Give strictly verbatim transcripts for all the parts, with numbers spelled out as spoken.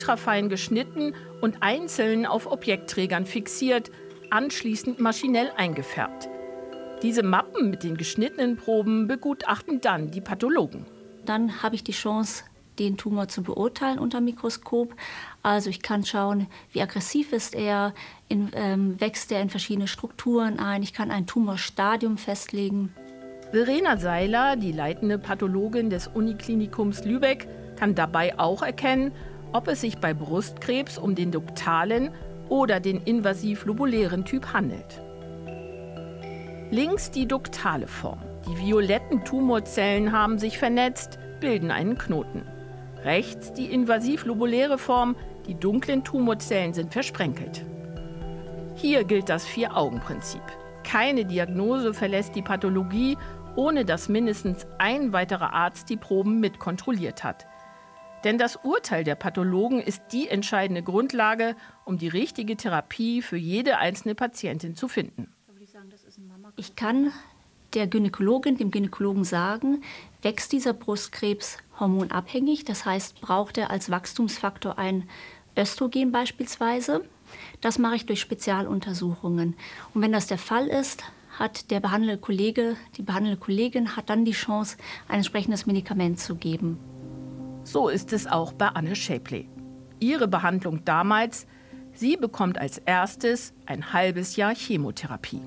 ultrafein geschnitten und einzeln auf Objektträgern fixiert, anschließend maschinell eingefärbt. Diese Mappen mit den geschnittenen Proben begutachten dann die Pathologen. Dann habe ich die Chance, den Tumor zu beurteilen unter dem Mikroskop. Also ich kann schauen, wie aggressiv ist er, in, ähm, wächst er in verschiedene Strukturen ein. Ich kann ein Tumorstadium festlegen. Verena Seiler, die leitende Pathologin des Uniklinikums Lübeck, kann dabei auch erkennen, ob es sich bei Brustkrebs um den duktalen oder den invasiv-lobulären Typ handelt. Links die duktale Form. Die violetten Tumorzellen haben sich vernetzt, bilden einen Knoten. Rechts die invasiv-lobuläre Form, die dunklen Tumorzellen sind versprenkelt. Hier gilt das Vier-Augen-Prinzip. Keine Diagnose verlässt die Pathologie, ohne dass mindestens ein weiterer Arzt die Proben mit kontrolliert hat. Denn das Urteil der Pathologen ist die entscheidende Grundlage, um die richtige Therapie für jede einzelne Patientin zu finden. Ich kann der Gynäkologin, dem Gynäkologen sagen, wächst dieser Brustkrebs hormonabhängig, das heißt, braucht er als Wachstumsfaktor ein Östrogen beispielsweise. Das mache ich durch Spezialuntersuchungen. Und wenn das der Fall ist, hat der behandelnde Kollege, die behandelnde Kollegin hat dann die Chance, ein entsprechendes Medikament zu geben. So ist es auch bei Anne Schäpley. Ihre Behandlung damals, sie bekommt als erstes ein halbes Jahr Chemotherapie.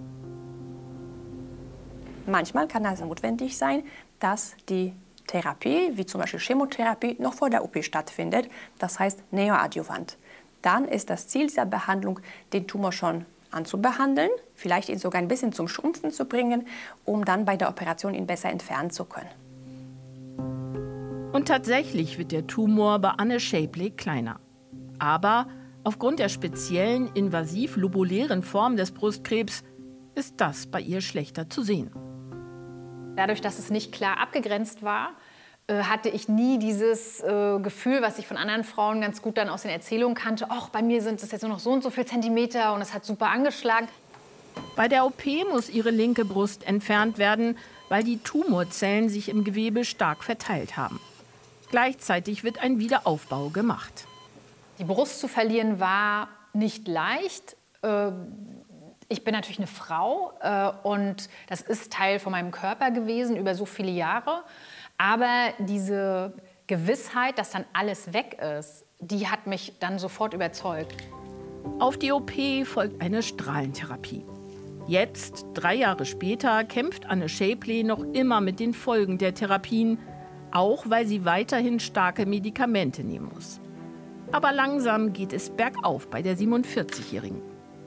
Manchmal kann es notwendig sein, dass die Therapie, wie zum Beispiel Chemotherapie, noch vor der O P stattfindet, das heißt neoadjuvant. Dann ist das Ziel dieser Behandlung, den Tumor schon anzubehandeln, vielleicht ihn sogar ein bisschen zum Schrumpfen zu bringen, um dann bei der Operation ihn besser entfernen zu können. Und tatsächlich wird der Tumor bei Anne Schäpley kleiner. Aber aufgrund der speziellen invasiv-lobulären Form des Brustkrebs ist das bei ihr schlechter zu sehen. Dadurch, dass es nicht klar abgegrenzt war, äh, hatte ich nie dieses äh, Gefühl, was ich von anderen Frauen ganz gut dann aus den Erzählungen kannte, ach, bei mir sind es jetzt nur noch so und so viel Zentimeter und es hat super angeschlagen. Bei der O P muss ihre linke Brust entfernt werden, weil die Tumorzellen sich im Gewebe stark verteilt haben. Gleichzeitig wird ein Wiederaufbau gemacht. Die Brust zu verlieren war nicht leicht. Äh, Ich bin natürlich eine Frau äh, und das ist Teil von meinem Körper gewesen über so viele Jahre. Aber diese Gewissheit, dass dann alles weg ist, die hat mich dann sofort überzeugt. Auf die O P folgt eine Strahlentherapie. Jetzt, drei Jahre später, kämpft Anne Schäpley noch immer mit den Folgen der Therapien, auch weil sie weiterhin starke Medikamente nehmen muss. Aber langsam geht es bergauf bei der siebenundvierzigjährigen.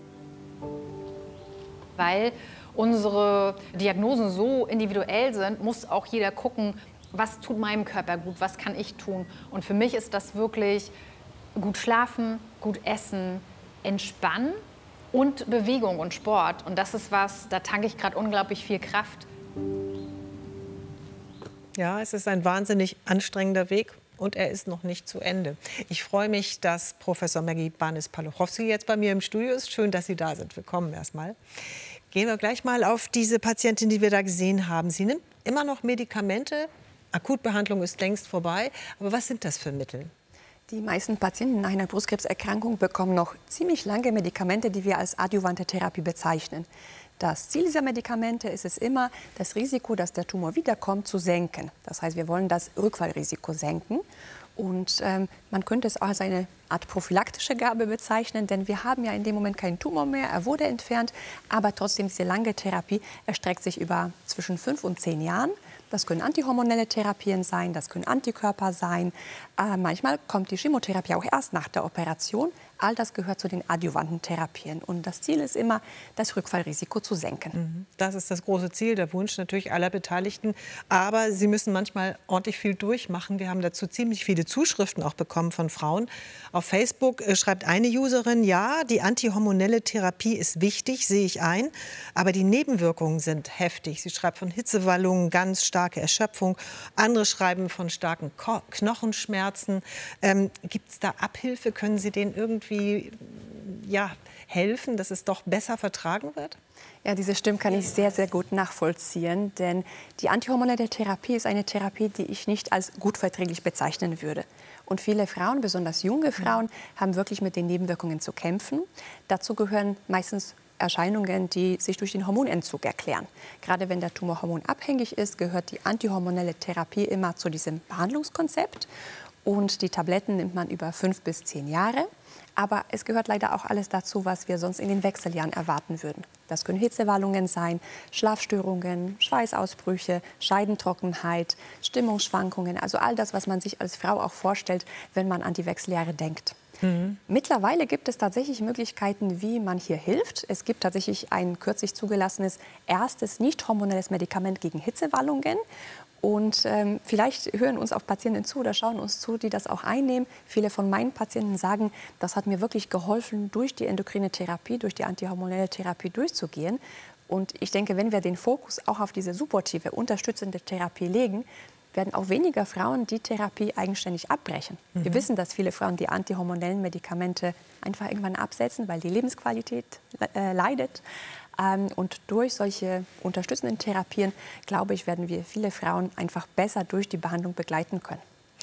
Weil unsere Diagnosen so individuell sind, muss auch jeder gucken, was tut meinem Körper gut, was kann ich tun. Und für mich ist das wirklich gut schlafen, gut essen, entspannen und Bewegung und Sport. Und das ist was, da tanke ich gerade unglaublich viel Kraft. Ja, es ist ein wahnsinnig anstrengender Weg. Und er ist noch nicht zu Ende. Ich freue mich, dass Professor Maggie Barnes-Paluchowski jetzt bei mir im Studio ist. Schön, dass Sie da sind. Willkommen erstmal. Gehen wir gleich mal auf diese Patientin, die wir da gesehen haben. Sie nimmt immer noch Medikamente. Akutbehandlung ist längst vorbei. Aber was sind das für Mittel? Die meisten Patienten nach einer Brustkrebserkrankung bekommen noch ziemlich lange Medikamente, die wir als adjuvante Therapie bezeichnen. Das Ziel dieser Medikamente ist es immer, das Risiko, dass der Tumor wiederkommt, zu senken. Das heißt, wir wollen das Rückfallrisiko senken. Und ähm, man könnte es auch als eine Art prophylaktische Gabe bezeichnen, denn wir haben ja in dem Moment keinen Tumor mehr, er wurde entfernt, aber trotzdem diese lange Therapie erstreckt sich über zwischen fünf und zehn Jahren. Das können antihormonelle Therapien sein, das können Antikörper sein. Äh, manchmal kommt die Chemotherapie auch erst nach der Operation. All das gehört zu den adjuvanten Therapien. Und das Ziel ist immer, das Rückfallrisiko zu senken. Das ist das große Ziel, der Wunsch natürlich aller Beteiligten. Aber sie müssen manchmal ordentlich viel durchmachen. Wir haben dazu ziemlich viele Zuschriften auch bekommen von Frauen. Auf Facebook schreibt eine Userin, ja, die antihormonelle Therapie ist wichtig, sehe ich ein. Aber die Nebenwirkungen sind heftig. Sie schreibt von Hitzewallungen, ganz starke Erschöpfung. Andere schreiben von starken Ko- Knochenschmerzen. Ähm, Gibt es da Abhilfe? Können Sie denen irgendwie ja, helfen, dass es doch besser vertragen wird? Ja, diese Stimmen kann ich sehr, sehr gut nachvollziehen, denn die antihormonelle Therapie ist eine Therapie, die ich nicht als gut verträglich bezeichnen würde. Und viele Frauen, besonders junge Frauen, haben wirklich mit den Nebenwirkungen zu kämpfen. Dazu gehören meistens Erscheinungen, die sich durch den Hormonentzug erklären. Gerade wenn der Tumor hormonabhängig ist, gehört die antihormonelle Therapie immer zu diesem Behandlungskonzept. Und die Tabletten nimmt man über fünf bis zehn Jahre. Aber es gehört leider auch alles dazu, was wir sonst in den Wechseljahren erwarten würden. Das können Hitzewallungen sein, Schlafstörungen, Schweißausbrüche, Scheidentrockenheit, Stimmungsschwankungen. Also all das, was man sich als Frau auch vorstellt, wenn man an die Wechseljahre denkt. Mhm. Mittlerweile gibt es tatsächlich Möglichkeiten, wie man hier hilft. Es gibt tatsächlich ein kürzlich zugelassenes erstes nicht hormonelles Medikament gegen Hitzewallungen. Und ähm, vielleicht hören uns auch Patienten zu oder schauen uns zu, die das auch einnehmen. Viele von meinen Patienten sagen, das hat mir wirklich geholfen, durch die endokrine Therapie, durch die antihormonelle Therapie durchzugehen. Und ich denke, wenn wir den Fokus auch auf diese supportive, unterstützende Therapie legen, werden auch weniger Frauen die Therapie eigenständig abbrechen. Mhm. Wir wissen, dass viele Frauen die antihormonellen Medikamente einfach irgendwann absetzen, weil die Lebensqualität äh, leidet. Ähm, und durch solche unterstützenden Therapien, glaube ich, werden wir viele Frauen einfach besser durch die Behandlung begleiten können.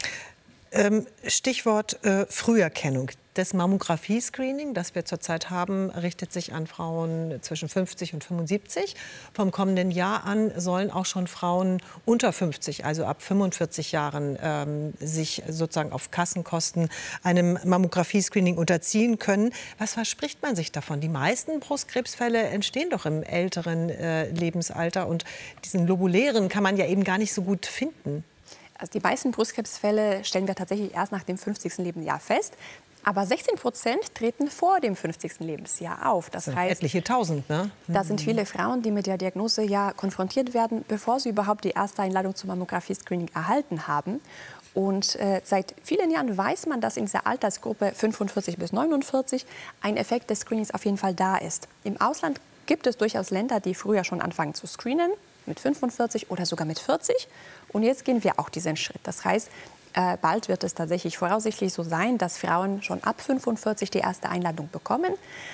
Ähm, Stichwort äh, Früherkennung. Das Mammographie-Screening, das wir zurzeit haben, richtet sich an Frauen zwischen fünfzig und fünfundsiebzig. Vom kommenden Jahr an sollen auch schon Frauen unter fünfzig, also ab fünfundvierzig Jahren, ähm, sich sozusagen auf Kassenkosten einem Mammographie-Screening unterziehen können. Was verspricht man sich davon? Die meisten Brustkrebsfälle entstehen doch im älteren äh, Lebensalter und diesen lobulären kann man ja eben gar nicht so gut finden. Also die meisten Brustkrebsfälle stellen wir tatsächlich erst nach dem fünfzigsten Lebensjahr fest. Aber sechzehn Prozent treten vor dem fünfzigsten Lebensjahr auf. Das, das heißt, etliche Tausend, ne? Da sind viele Frauen, die mit der Diagnose ja konfrontiert werden, bevor sie überhaupt die erste Einladung zum Mammographie-Screening erhalten haben. Und äh, seit vielen Jahren weiß man, dass in dieser Altersgruppe fünfundvierzig bis neunundvierzig ein Effekt des Screenings auf jeden Fall da ist. Im Ausland gibt es durchaus Länder, die früher schon anfangen zu screenen, mit fünfundvierzig oder sogar mit vierzig. Und jetzt gehen wir auch diesen Schritt. Das heißt, Äh, bald wird es tatsächlich voraussichtlich so sein, dass Frauen schon ab fünfundvierzig die erste Einladung bekommen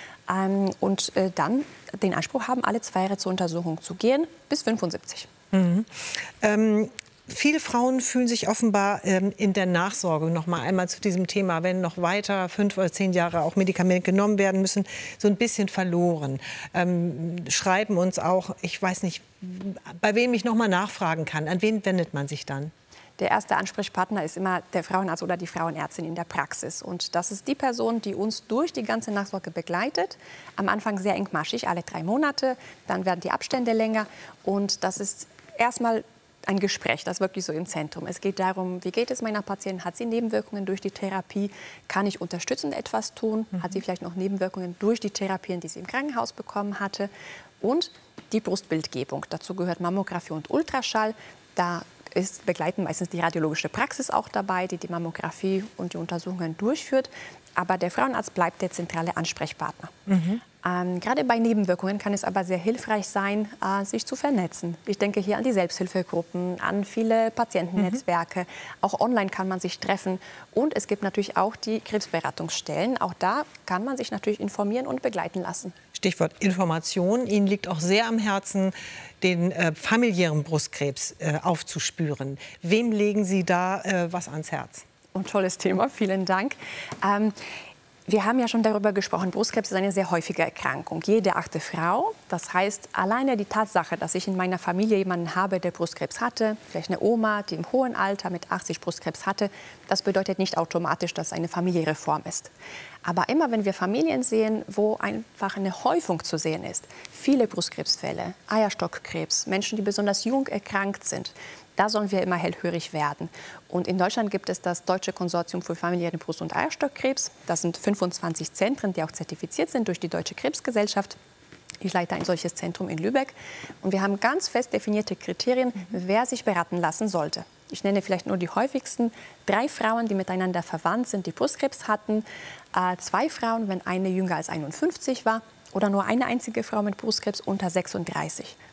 ähm, und äh, dann den Anspruch haben, alle zwei Jahre zur Untersuchung zu gehen, bis fünfundsiebzig. Mhm. Ähm Viele Frauen fühlen sich offenbar ähm, in der Nachsorge, noch mal einmal zu diesem Thema, wenn noch weiter fünf oder zehn Jahre auch Medikamente genommen werden müssen, so ein bisschen verloren. Ähm, schreiben uns auch, ich weiß nicht, bei wem ich noch mal nachfragen kann. An wen wendet man sich dann? Der erste Ansprechpartner ist immer der Frauenarzt oder die Frauenärztin in der Praxis. Und das ist die Person, die uns durch die ganze Nachsorge begleitet. Am Anfang sehr engmaschig, alle drei Monate. Dann werden die Abstände länger. Und das ist erstmal ein Gespräch, das ist wirklich so im Zentrum. Es geht darum, wie geht es meiner Patientin? Hat sie Nebenwirkungen durch die Therapie? Kann ich unterstützend etwas tun? Mhm. Hat sie vielleicht noch Nebenwirkungen durch die Therapien, die sie im Krankenhaus bekommen hatte? Und die Brustbildgebung. Dazu gehört Mammographie und Ultraschall. Da ist, begleiten meistens die radiologische Praxis auch dabei, die die Mammographie und die Untersuchungen durchführt. Aber der Frauenarzt bleibt der zentrale Ansprechpartner. Mhm. Ähm, gerade bei Nebenwirkungen kann es aber sehr hilfreich sein, äh, sich zu vernetzen. Ich denke hier an die Selbsthilfegruppen, an viele Patientennetzwerke. Mhm. Auch online kann man sich treffen. Und es gibt natürlich auch die Krebsberatungsstellen. Auch da kann man sich natürlich informieren und begleiten lassen. Stichwort Information. Ihnen liegt auch sehr am Herzen, den äh, familiären Brustkrebs äh, aufzuspüren. Wem legen Sie da äh, was ans Herz? Ein tolles Thema, vielen Dank. Ähm, wir haben ja schon darüber gesprochen, Brustkrebs ist eine sehr häufige Erkrankung. Jede achte Frau. Das heißt, alleine die Tatsache, dass ich in meiner Familie jemanden habe, der Brustkrebs hatte, vielleicht eine Oma, die im hohen Alter mit achtzig Brustkrebs hatte, das bedeutet nicht automatisch, dass es eine familiäre Form ist. Aber immer, wenn wir Familien sehen, wo einfach eine Häufung zu sehen ist, viele Brustkrebsfälle, Eierstockkrebs, Menschen, die besonders jung erkrankt sind, da sollen wir immer hellhörig werden. Und in Deutschland gibt es das Deutsche Konsortium für familiären Brust- und Eierstockkrebs. Das sind fünfundzwanzig Zentren, die auch zertifiziert sind durch die Deutsche Krebsgesellschaft. Ich leite ein solches Zentrum in Lübeck. Und wir haben ganz fest definierte Kriterien, wer sich beraten lassen sollte. Ich nenne vielleicht nur die häufigsten. Drei Frauen, die miteinander verwandt sind, die Brustkrebs hatten. Äh, zwei Frauen, wenn eine jünger als einundfünfzig war. Oder nur eine einzige Frau mit Brustkrebs unter sechsunddreißig.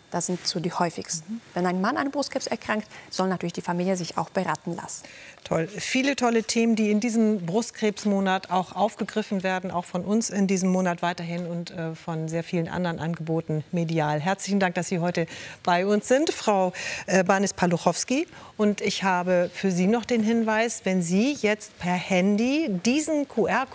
Das sind so die häufigsten. Mhm. Wenn ein Mann an Brustkrebs erkrankt, soll natürlich die Familie sich auch beraten lassen. Toll. Viele tolle Themen, die in diesem Brustkrebsmonat auch aufgegriffen werden, auch von uns in diesem Monat weiterhin und äh, von sehr vielen anderen Angeboten medial. Herzlichen Dank, dass Sie heute bei uns sind, Frau äh, Banis-Paluchowski. Und ich habe für Sie noch den Hinweis, wenn Sie jetzt per Handy diesen Q R-Code